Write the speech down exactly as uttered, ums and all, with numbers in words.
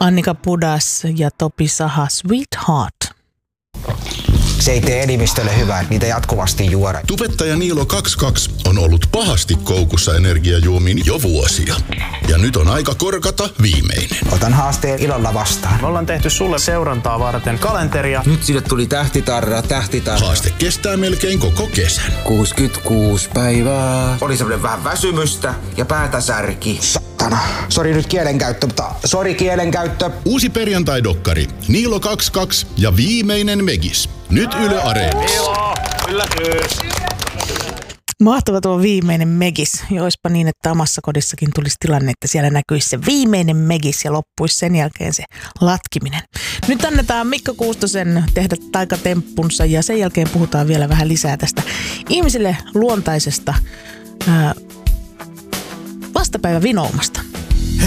Annika Pudas ja Topi Saha, Sweetheart. Se ei tee elimistölle hyvää, että niitä jatkuvasti juoda. Tubettaja Niilo kaksikymmentäkaksi on ollut pahasti koukussa energiajuomiin jo vuosia. Ja nyt on aika korkata viimeinen. Otan haasteen ilolla vastaan. Me ollaan tehty sulle seurantaa varten kalenteria. Nyt sille tuli tähtitarra, tähtitarra. Haaste kestää melkein koko kesän. kuusikymmentäkuusi päivää. Oli semmoinen vähän väsymystä ja päätä särki. Satana. Sori nyt kielenkäyttö, mutta sori kielenkäyttö. Uusi perjantai-dokkari. Niilo kaksikymmentäkaksi ja viimeinen Megis. Nyt Yle Areenassa. Niilo, yllätys. Mahtava tuo viimeinen Megis. Ja olisipa niin, että omassa kodissakin tulisi tilanne, että siellä näkyisi se viimeinen Megis ja loppuisi sen jälkeen se latkiminen. Nyt annetaan Mikko Kuustosen tehdä taikatemppunsa ja sen jälkeen puhutaan vielä vähän lisää tästä ihmisille luontaisesta ää, vastapäivävinoumasta.